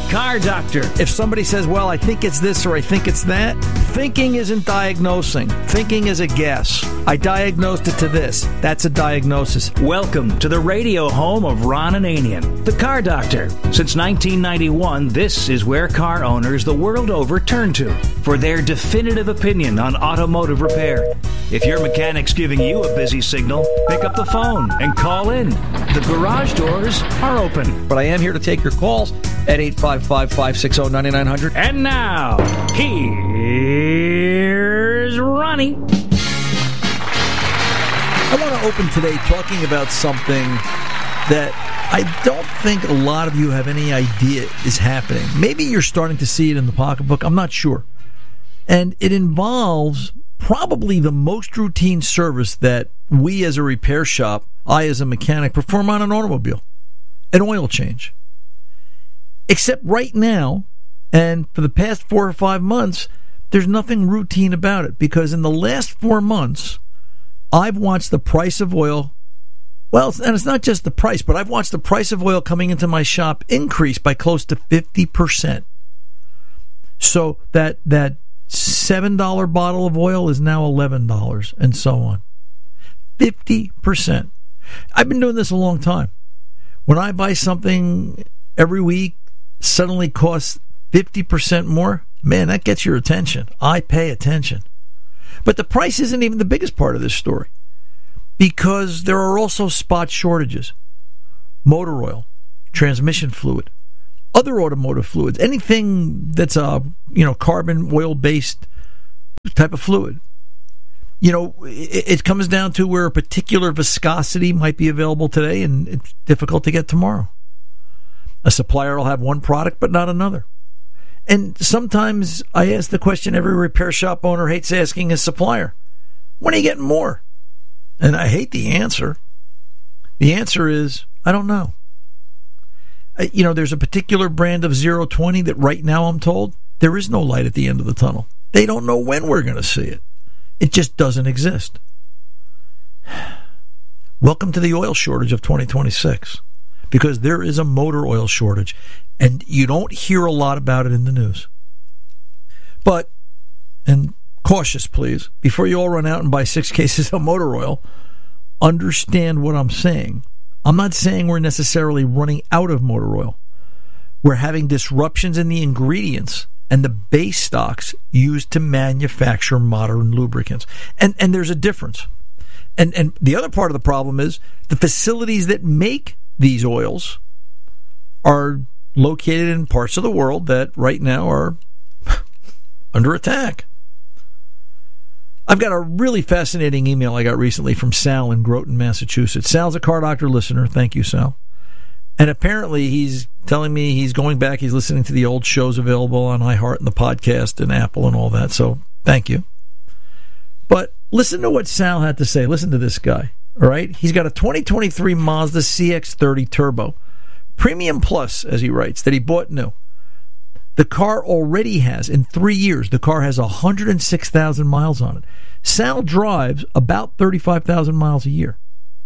Car Doctor. If somebody says, well, I think it's this or I think it's that, thinking isn't diagnosing. Thinking is a guess. I diagnosed it to this. That's a diagnosis. Welcome to the radio home of Ron Ananian, the Car Doctor. Since 1991, this is where car owners the world over turn to for their definitive opinion on automotive repair. If your mechanic's giving you a busy signal, pick up the phone and call in. The garage doors are open. But I am here to take your calls at 855-560-9900. And now, here's Ronnie. I want to open today talking about something that I don't think a lot of you have any idea is happening. Maybe you're starting to see it in the pocketbook. I'm not sure. And it involves probably the most routine service that we as a repair shop, I as a mechanic, perform on an automobile. An oil change. Except right now, and for the past 4 or 5 months, there's nothing routine about it. Because in the last 4 months, I've watched the price of oil, well, and it's not just the price, but I've watched the price of oil coming into my shop increase by close to 50%. So that $7 bottle of oil is now $11, and so on. 50%. I've been doing this a long time. When I buy something every week, suddenly costs 50% more, man, that gets your attention. I pay attention. But the price isn't even the biggest part of this story, because there are also spot shortages. Motor oil, transmission fluid, other automotive fluids, anything that's a carbon oil-based type of fluid. It comes down to where a particular viscosity might be available today and it's difficult to get tomorrow. A supplier will have one product but not another. And sometimes I ask the question every repair shop owner hates asking his supplier, when are you getting more? And I hate the answer. The answer is, I don't know. There's a particular brand of 020 that right now I'm told there is no light at the end of the tunnel. They don't know when we're going to see it. It just doesn't exist. Welcome to the oil shortage of 2026, because there is a motor oil shortage, and you don't hear a lot about it in the news. But, and cautious please, before you all run out and buy 6 cases of motor oil, understand what I'm saying. I'm not saying we're necessarily running out of motor oil. We're having disruptions in the ingredients and the base stocks used to manufacture modern lubricants. And there's a difference. And the other part of the problem is the facilities that make these oils are located in parts of the world that right now are under attack. I've got a really fascinating email I got recently from Sal in Groton, Massachusetts. Sal's a Car Doctor listener. Thank you, Sal. And apparently he's telling me he's going back. He's listening to the old shows available on iHeart and the podcast and Apple and all that. So thank you. But listen to what Sal had to say. Listen to this guy. All right. He's got a 2023 Mazda CX-30 Turbo. Premium Plus, as he writes, that he bought new. The car already has, in 3 years, the car has 106,000 miles on it. Sal drives about 35,000 miles a year.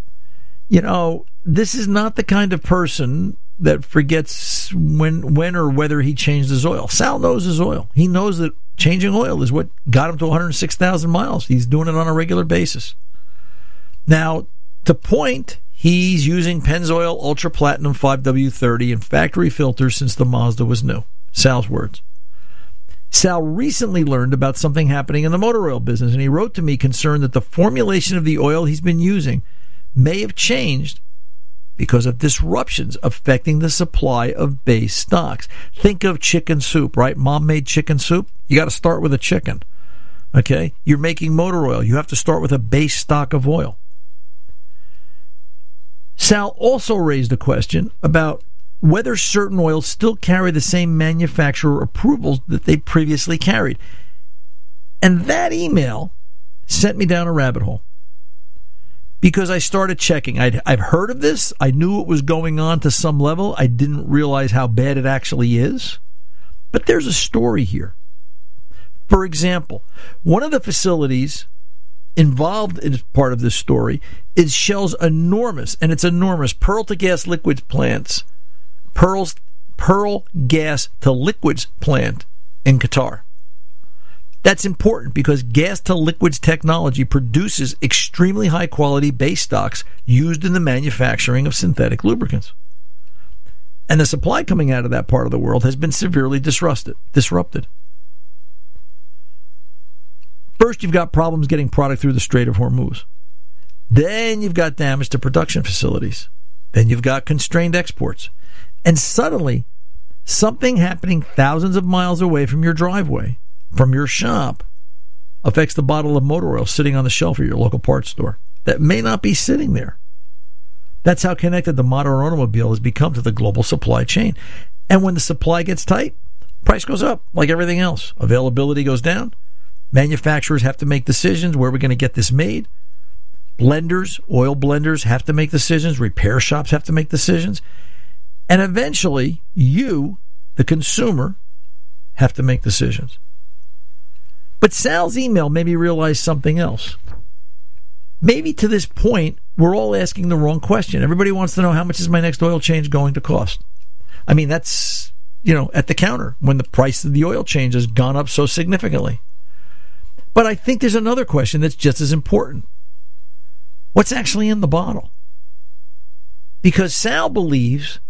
This is not the kind of person that forgets when or whether he changed his oil. Sal knows his oil. He knows that changing oil is what got him to 106,000 miles. He's doing it on a regular basis. Now, to point, he's using Pennzoil Ultra Platinum 5W30 and factory filters since the Mazda was new. Sal's words. Sal recently learned about something happening in the motor oil business, and he wrote to me concerned that the formulation of the oil he's been using may have changed because of disruptions affecting the supply of base stocks. Think of chicken soup, right? Mom made chicken soup. You got to start with a chicken. Okay? You're making motor oil. You have to start with a base stock of oil. Sal also raised a question about whether certain oils still carry the same manufacturer approvals that they previously carried. And that email sent me down a rabbit hole, because I started checking. I've heard of this. I knew what was going on to some level. I didn't realize how bad it actually is. But there's a story here. For example, one of the facilities involved in part of this story is Shell's enormous, and it's enormous, pearl to gas liquids plants. Pearl's Pearl gas to liquids plant in Qatar. That's important because gas to liquids technology produces extremely high quality base stocks used in the manufacturing of synthetic lubricants. And the supply coming out of that part of the world has been severely disrupted. First, you've got problems getting product through the Strait of Hormuz. Then you've got damage to production facilities. Then you've got constrained exports. And suddenly, something happening thousands of miles away from your driveway, from your shop, affects the bottle of motor oil sitting on the shelf of your local parts store that may not be sitting there. That's how connected the modern automobile has become to the global supply chain. And when the supply gets tight, price goes up like everything else. Availability goes down. Manufacturers have to make decisions. Where are we going to get this made? Blenders, oil blenders have to make decisions. Repair shops have to make decisions. And eventually, you, the consumer, have to make decisions. But Sal's email made me realize something else. Maybe to this point, we're all asking the wrong question. Everybody wants to know, how much is my next oil change going to cost? I mean, that's, at the counter when the price of the oil change has gone up so significantly. But I think there's another question that's just as important. What's actually in the bottle? Because Sal believed,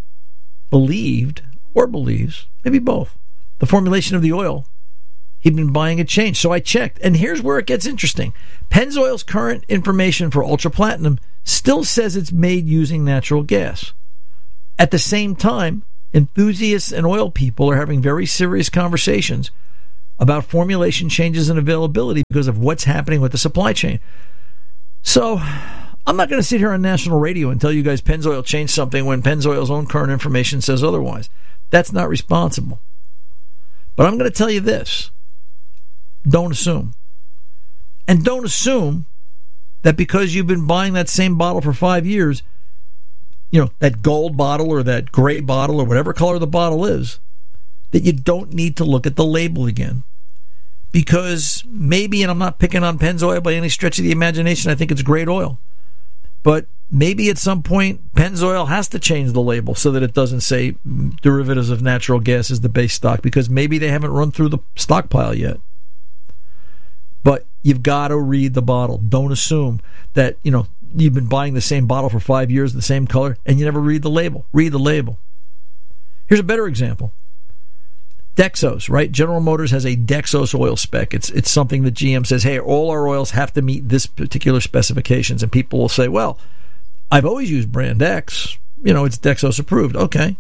maybe both, the formulation of the oil he'd been buying had changed. So I checked, and here's where it gets interesting. Pennzoil's current information for Ultra Platinum still says it's made using natural gas. At the same time, enthusiasts and oil people are having very serious conversations about formulation changes and availability because of what's happening with the supply chain. So I'm not going to sit here on national radio and tell you guys Pennzoil changed something when Pennzoil's own current information says otherwise. That's not responsible. But I'm going to tell you this. Don't assume. And don't assume that because you've been buying that same bottle for 5 years, that gold bottle or that gray bottle or whatever color the bottle is, that you don't need to look at the label again. Because maybe, and I'm not picking on Pennzoil by any stretch of the imagination, I think it's great oil. But maybe at some point, Pennzoil has to change the label so that it doesn't say derivatives of natural gas is the base stock, because maybe they haven't run through the stockpile yet. But you've got to read the bottle. Don't assume that, you've been buying the same bottle for 5 years, the same color, and you never read the label. Read the label. Here's a better example. Dexos, right? General Motors has a Dexos oil spec. It's something that GM says, hey, all our oils have to meet this particular specifications. And people will say, well, I've always used brand X. It's Dexos approved. Okay.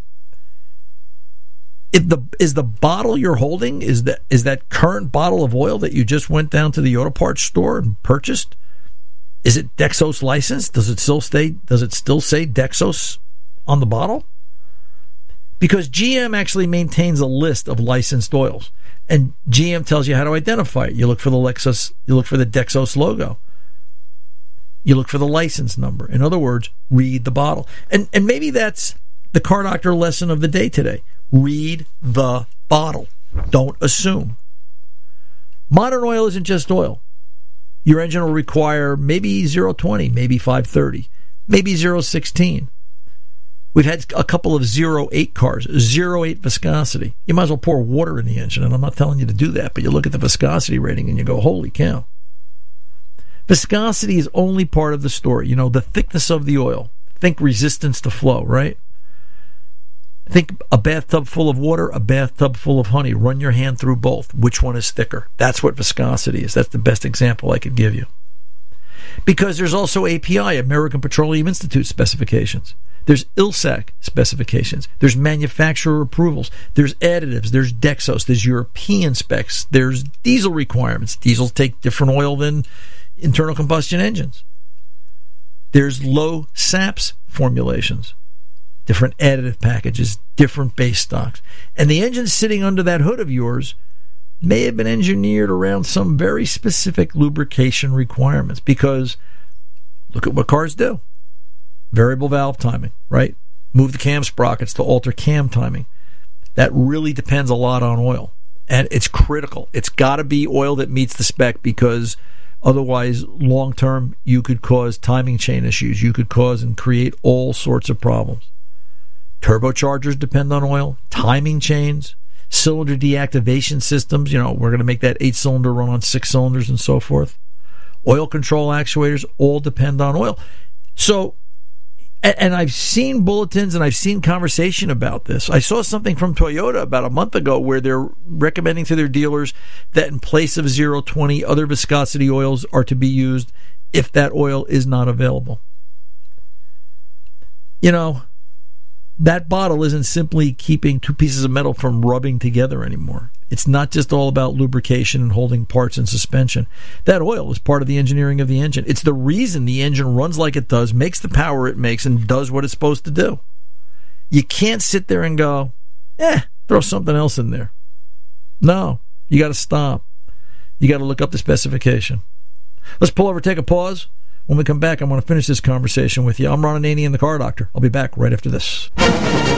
Is the bottle you're holding, is that current bottle of oil that you just went down to the auto parts store and purchased? Is it Dexos licensed? Does it still say Dexos on the bottle? Because GM actually maintains a list of licensed oils, and GM tells you how to identify it. You look for the Dexos logo. You look for the license number. In other words, read the bottle. And maybe that's the Car Doctor lesson of the day today. Read the bottle. Don't assume. Modern oil isn't just oil. Your engine will require maybe 0.20, maybe 530, maybe 0.16. We've had a couple of 0.8 cars, 0.8 viscosity. You might as well pour water in the engine, and I'm not telling you to do that, but you look at the viscosity rating and you go, holy cow. Viscosity is only part of the story. The thickness of the oil. Think resistance to flow, right? Think a bathtub full of water, a bathtub full of honey. Run your hand through both. Which one is thicker? That's what viscosity is. That's the best example I could give you. Because there's also API, American Petroleum Institute specifications. There's ILSAC specifications. There's manufacturer approvals. There's additives. There's Dexos. There's European specs. There's diesel requirements. Diesels take different oil than internal combustion engines. There's low SAPS formulations. Different additive packages, different base stocks. And the engine sitting under that hood of yours may have been engineered around some very specific lubrication requirements, because look at what cars do. Variable valve timing, right? Move the cam sprockets to alter cam timing. That really depends a lot on oil. And it's critical. It's got to be oil that meets the spec, because otherwise, long term, you could cause timing chain issues. You could cause and create all sorts of problems. Turbochargers depend on oil. timing chains, cylinder deactivation systems. We're going to make that 8-cylinder run on 6 cylinders and so forth. Oil control actuators all depend on oil. So, and I've seen bulletins and I've seen conversation about this. I saw something from Toyota about a month ago where they're recommending to their dealers that in place of 020, other viscosity oils are to be used if that oil is not available. That bottle isn't simply keeping two pieces of metal from rubbing together anymore. It's not just all about lubrication and holding parts in suspension. That oil is part of the engineering of the engine. It's the reason the engine runs like it does, makes the power it makes, and does what it's supposed to do. You can't sit there and go, throw something else in there. No, you got to stop. You got to look up the specification. Let's pull over, take a pause. When we come back, I want to finish this conversation with you. I'm Ron Ananian, the Car Doctor. I'll be back right after this.